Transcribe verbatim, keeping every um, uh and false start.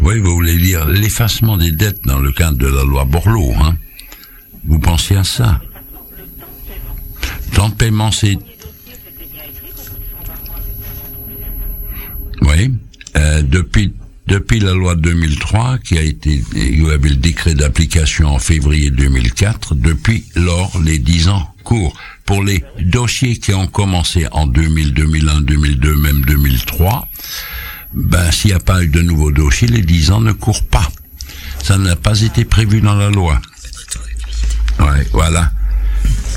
Oui, vous voulez dire l'effacement des dettes dans le cadre de la loi Borloo, hein? Vous pensez à ça? Temps de paiement, c'est... Oui, euh, depuis depuis la loi deux mille trois, qui a été, il y avait le décret d'application en février deux mille quatre, depuis lors, les dix ans courent. Pour les dossiers qui ont commencé en deux mille, deux mille un, deux mille deux, même deux mille trois, ben, s'il n'y a pas eu de nouveaux dossiers, les dix ans ne courent pas. Ça n'a pas été prévu dans la loi. Ouais, voilà.